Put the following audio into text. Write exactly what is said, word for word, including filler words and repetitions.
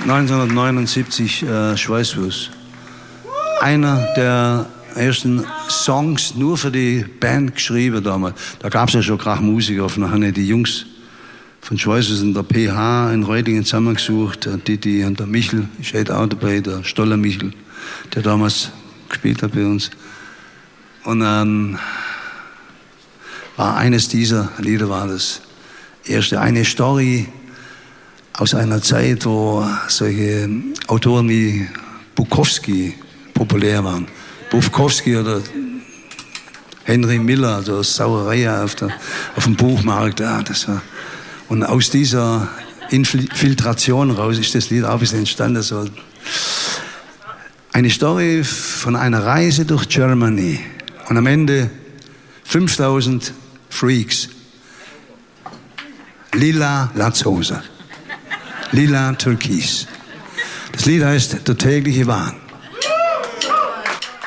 neunzehnhundertneunundsiebzig äh, Schweißfuß. Einer der ersten Songs nur für die Band geschrieben damals. Da gab es ja schon Krachmusiker. Dann haben die Jungs von Schweißfuß in der P H in Reutingen zusammengesucht. Der Didi und der Michel, ich hätte auch dabei, der Stoller Michel, der damals gespielt hat bei uns. Und dann war eines dieser Lieder war das erste, eine Story aus einer Zeit, wo solche Autoren wie Bukowski populär waren. Bukowski oder Henry Miller, also Sauerei auf, der, auf dem Buchmarkt. Ja, das war. Und aus dieser Infiltration raus ist das Lied auch ein bisschen entstanden. So. Eine Story von einer Reise durch Germany. Und am Ende fünftausend Freaks. Lila Latzhose. Lila Türkis. Das Lied heißt Der tägliche Wahn.